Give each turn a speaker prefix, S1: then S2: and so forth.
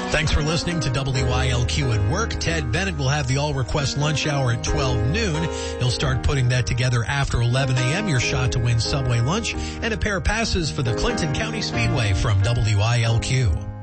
S1: Thanks for listening to WILQ at Work. Ted Bennett will have the all-request lunch hour at 12 noon. He'll start putting that together after 11 a.m. Your shot to win Subway lunch and a pair of passes for the Clinton County Speedway from WILQ.